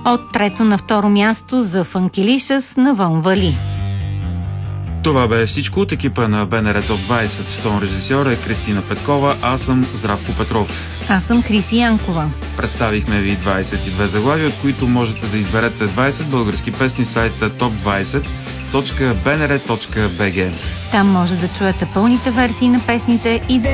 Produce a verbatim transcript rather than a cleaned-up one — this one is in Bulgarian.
От трето на второ място за Фанкилишъс на Вон Вали. Това бе всичко от екипа на БНР Топ двайсет. Тон режисьор е Кристина Петкова, аз съм Здравко Петров. Аз съм Криси Янкова. Представихме ви двайсет и две заглавия, от които можете да изберете двайсет български песни в сайта топ двайсет точка б н р точка б г. Там може да чуете пълните версии на песните и да